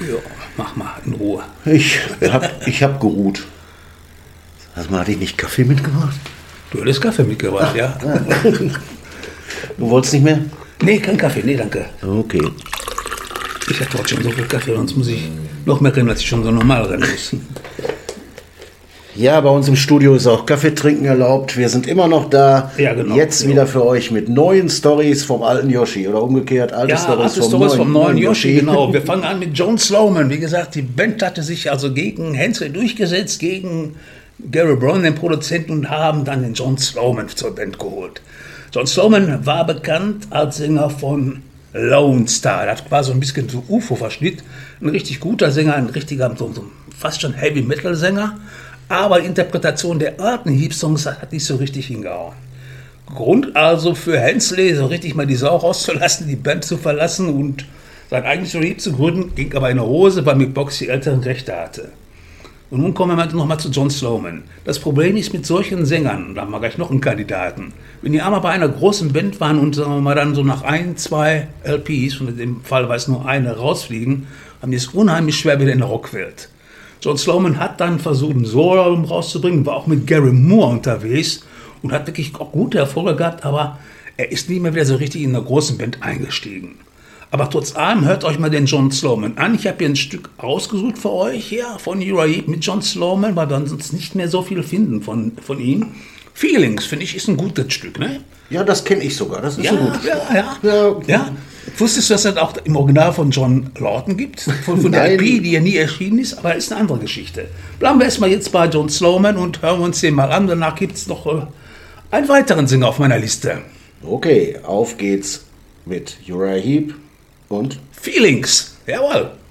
Ja, mach mal in Ruhe. Ich hab geruht. Hast du mal, hatte ich nicht Kaffee mitgebracht? Du hättest Kaffee mitgebracht, ja? Du wolltest nicht mehr? Nee, kein Kaffee, nee, danke. Okay. Ich habe heute schon so viel Kaffee, sonst muss ich noch mehr rennen, als ich schon so normal rennen muss. Ja, bei uns im Studio ist auch Kaffee trinken erlaubt. Wir sind immer noch da. Ja, genau. Jetzt wieder für euch mit neuen Stories vom alten Yoshi. Oder umgekehrt, alte Stories vom neuen Yoshi. Genau. Wir fangen an mit John Sloman. Wie gesagt, die Band hatte sich also gegen Hensley durchgesetzt, gegen Gary Brown, den Produzenten, und haben dann den John Sloman zur Band geholt. John Sloman war bekannt als Sänger von Lone Star. Er hat quasi ein bisschen so UFO-Verschnitt. Ein richtig guter Sänger, ein richtiger, so fast schon Heavy-Metal-Sänger. Aber die Interpretation der alten Heap-Songs hat nicht so richtig hingehauen. Grund also für Hensley, so richtig mal die Sau rauszulassen, die Band zu verlassen und sein eigenes Heap zu gründen, ging aber in der Hose, weil Mick Box die älteren Rechte hatte. Und nun kommen wir nochmal zu John Sloman. Das Problem ist mit solchen Sängern, da haben wir gleich noch einen Kandidaten, wenn die einmal bei einer großen Band waren und sagen wir mal dann so nach 1, 2 LPs, und in dem Fall war es nur eine, rausfliegen, haben die es unheimlich schwer wieder in der Rockwelt. John Sloman hat dann versucht, ein Solo-Album rauszubringen, war auch mit Gary Moore unterwegs und hat wirklich auch gute Erfolge gehabt, aber er ist nie mehr wieder so richtig in einer großen Band eingestiegen. Aber trotz allem, hört euch mal den John Sloman an. Ich habe hier ein Stück ausgesucht für euch hier von Uriah Heep mit John Sloman, weil wir sonst nicht mehr so viel finden von ihm. Feelings, finde ich, ist ein gutes Stück, ne? Ja, das kenne ich sogar. Das ist ja, ein gutes Stück. Ja. Wusstest du, dass es auch im Original von John Lawton gibt? Von der LP, die ja nie erschienen ist, aber ist eine andere Geschichte. Bleiben wir erstmal jetzt bei John Sloman und hören uns den mal an. Danach gibt es noch einen weiteren Sänger auf meiner Liste. Okay, auf geht's mit Uriah Heep und Feelings. Jawohl.